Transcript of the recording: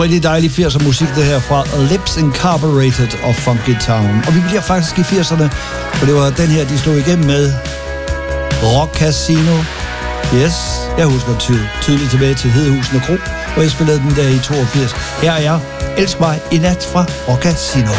Rigtig dejlig 80'er musik, det her fra Lips Incorporated og Funky Town. Og vi bliver faktisk i 80'erne, og det var den her, de slog igennem med Rock Casino. Yes, jeg husker tydeligt tilbage til Hedehusene Kro, hvor jeg spillede den der i 82. Her er Elsk mig i nat fra Rock Casino.